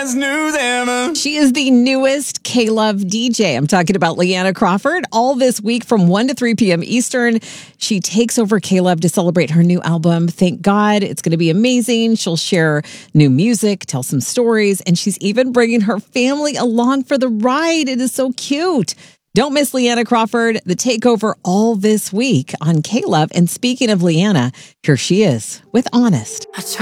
best news ever. She is the newest K-Love DJ. I'm talking about Leanna Crawford. All this week from 1 to 3 p.m. Eastern, she takes over K-Love to celebrate her new album, Thank God. It's going to be amazing. She'll share new music, tell some stories, and she's even bringing her family along for the ride. It is so cute. Don't miss Leanna Crawford, the takeover all this week on K-Love. And speaking of Leanna, here she is with Honest.